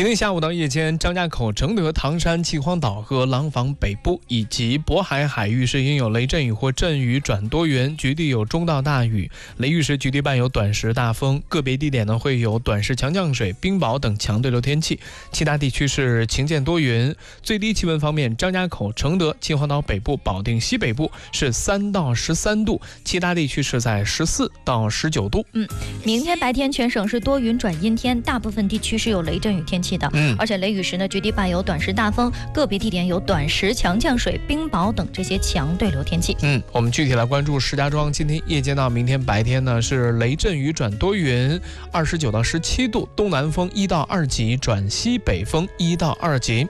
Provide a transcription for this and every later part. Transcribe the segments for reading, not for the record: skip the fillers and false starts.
今天下午到夜间，张家口、承德、唐山、秦皇岛和廊坊北部以及渤海海域是应有雷阵雨或阵雨转多云，局地有中到大雨，雷雨时局地伴有短时大风，个别地点呢会有短时强降水、冰雹等强对流天气。其他地区是晴间多云。最低气温方面，张家口、承德、秦皇岛北部、保定西北部是3到13度，其他地区是在14到19度。 明天白天全省是多云转阴天，大部分地区是有雷阵雨天气的。而且雷雨时呢，局地伴有短时大风，个别地点有短时强降水、冰雹等这些强对流天气。 我们具体来关注石家庄，今天夜间到明天白天呢是雷阵雨转多云，29到17度，东南风1到2级转西北风1到2级。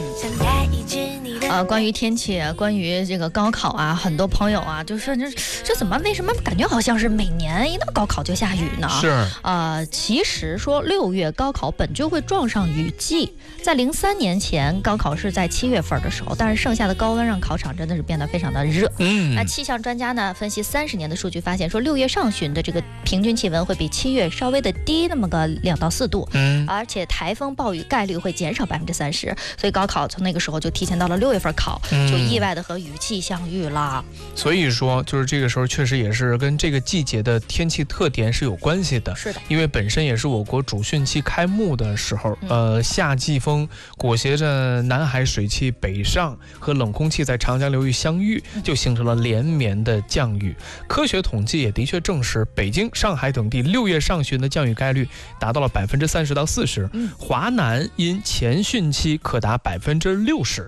关于天气，关于这个高考啊，很多朋友啊就说这怎么为什么感觉好像是每年一到高考就下雨呢？ 是其实说6月高考本就会撞上雨季，在03年前高考是在7月份的时候，但是盛夏的高温让考场真的是变得非常的热。那气象专家呢分析30年的数据发现，说6月上旬的这个平均气温会比7月稍微的低那么个2到4度，而且台风暴雨概率会减少30%，所以高考从那个时候就提前到了6月份考，就意外的和雨季相遇了。 所以说就是这个时候确实也是跟这个季节的天气特点是有关系的。 是的， 因为本身也是我国主汛期开幕的时候，夏季风裹挟着南海水汽北上和冷空气在长江流域相遇，就形成了连绵的降雨。科学统计也的确证实，北京、上海等地6月上旬的降雨概率达到了30%到40%，华南因前汛期可达60%。